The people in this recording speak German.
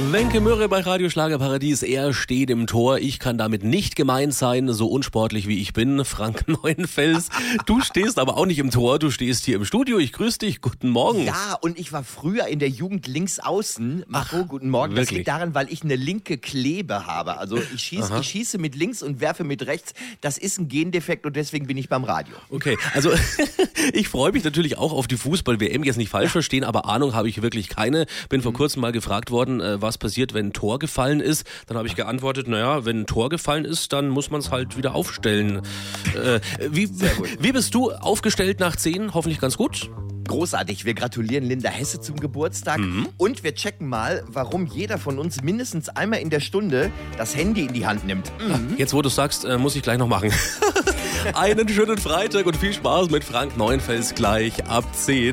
Wenke Mürre bei Radio Schlagerparadies. Er steht im Tor. Ich kann damit nicht gemeint sein, so unsportlich wie ich bin. Frank Neuenfels. Du stehst aber auch nicht im Tor. Du stehst hier im Studio. Ich grüße dich. Guten Morgen. Ja, und ich war früher in der Jugend links außen. Marco, guten Morgen. Wirklich? Das liegt daran, weil ich eine linke Klebe habe. Also ich schieße mit links und werfe mit rechts. Das ist ein Gendefekt und deswegen bin ich beim Radio. Okay, also ich freue mich natürlich auch auf die Fußball-WM. Jetzt nicht falsch verstehen, aber Ahnung habe ich wirklich keine. Bin vor kurzem mal gefragt worden, was passiert, wenn ein Tor gefallen ist. Dann habe ich geantwortet, naja, wenn ein Tor gefallen ist, dann muss man es halt wieder aufstellen. Wie bist du aufgestellt nach 10? Hoffentlich ganz gut. Großartig. Wir gratulieren Linda Hesse zum Geburtstag und wir checken mal, warum jeder von uns mindestens einmal in der Stunde das Handy in die Hand nimmt. Jetzt, wo du sagst, muss ich gleich noch machen. Einen schönen Freitag und viel Spaß mit Frank Neuenfels gleich ab 10.